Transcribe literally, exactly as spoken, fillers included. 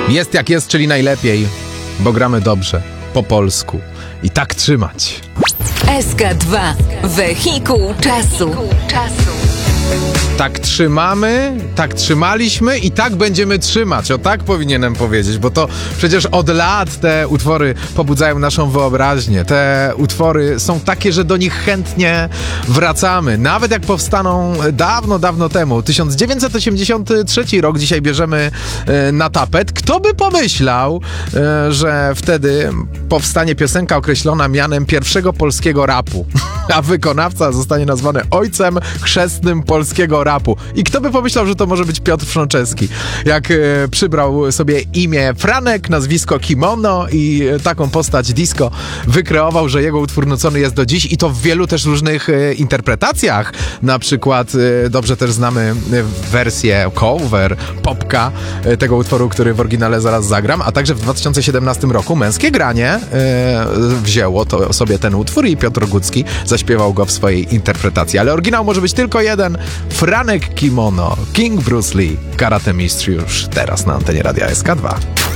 Jest jak jest, czyli najlepiej, bo gramy dobrze, po polsku. I tak trzymać. S K dwa. Wehikuł czasu. Tak trzymamy, tak trzymaliśmy i tak będziemy trzymać. O tak powinienem powiedzieć, bo to przecież od lat te utwory pobudzają naszą wyobraźnię. Te utwory są takie, że do nich chętnie wracamy. Nawet jak powstaną dawno, dawno temu. tysiąc dziewięćset osiemdziesiąty trzeci rok dzisiaj bierzemy e, na tapet. Kto by pomyślał, e, że wtedy powstanie piosenka określona mianem pierwszego polskiego rapu, a wykonawca zostanie nazwany ojcem chrzestnym polskiego rapu. I kto by pomyślał, że to może być Piotr Frączewski. Jak e, przybrał sobie imię Franek, nazwisko Kimono i e, taką postać disco wykreował, że jego utwór nucony jest do dziś i to w wielu też różnych e, interpretacjach. Na przykład e, dobrze też znamy e, wersję cover, popka e, tego utworu, który w oryginale zaraz zagram, a także w dwa tysiące siedemnastym roku Męskie Granie e, wzięło to sobie ten utwór i Piotr Gucki zaśpiewał go w swojej interpretacji. Ale oryginał może być tylko jeden. Franek Kimono, King Bruce Lee, Karate Mistrz już teraz na antenie Radia S K dwa.